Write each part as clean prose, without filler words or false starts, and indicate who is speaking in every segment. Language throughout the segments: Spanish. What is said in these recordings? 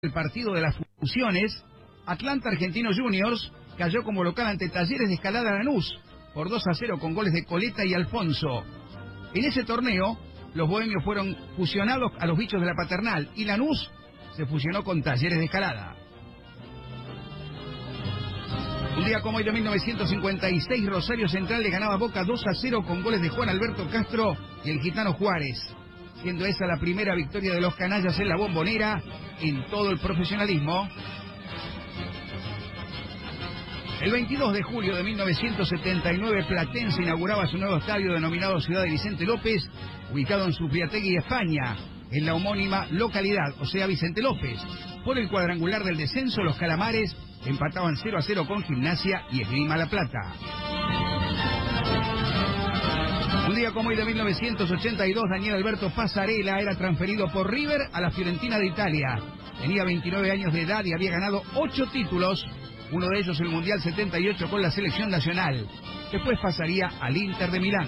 Speaker 1: El partido de las fusiones, Atlanta Argentinos Juniors cayó como local ante Talleres de Escalada Lanús por 2-0 con goles de Coleta y Alfonso. En ese torneo, los bohemios fueron fusionados a los bichos de la Paternal y Lanús se fusionó con Talleres de Escalada. Un día como hoy de 1956, Rosario Central le ganaba a Boca 2-0 con goles de Juan Alberto Castro y el Gitano Juárez, siendo esa la primera victoria de los canallas en la Bombonera en todo el profesionalismo. El 22 de julio de 1979, Platense inauguraba su nuevo estadio denominado Ciudad de Vicente López, ubicado en Zubiategui, España, en la homónima localidad, o sea, Vicente López. Por el cuadrangular del descenso, los calamares empataban 0-0 con Gimnasia y Esgrima La Plata. Un día como hoy de 1982, Daniel Alberto Passarella era transferido por River a la Fiorentina de Italia. Tenía 29 años de edad y había ganado 8 títulos, uno de ellos el Mundial 78 con la selección nacional. Después pasaría al Inter de Milán.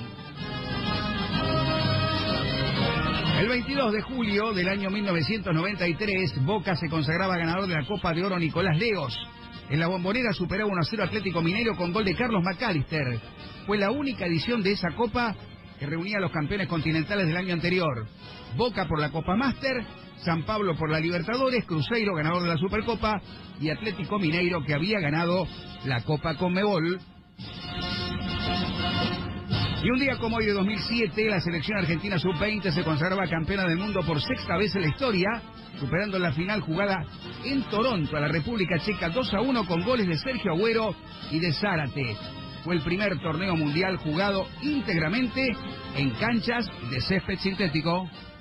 Speaker 1: El 22 de julio del año 1993, Boca se consagraba ganador de la Copa de Oro Nicolás Leos. En la Bombonera superaba 1-0 Atlético Mineiro con gol de Carlos McAllister. Fue la única edición de esa copa que reunía a los campeones continentales del año anterior. Boca por la Copa Master, San Pablo por la Libertadores, Cruzeiro ganador de la Supercopa y Atlético Mineiro que había ganado la Copa Conmebol. Y un día como hoy de 2007, la selección argentina sub-20 se consagraba campeona del mundo por sexta vez en la historia, superando la final jugada en Toronto a la República Checa 2-1 con goles de Sergio Agüero y de Zárate. Fue el primer torneo mundial jugado íntegramente en canchas de césped sintético.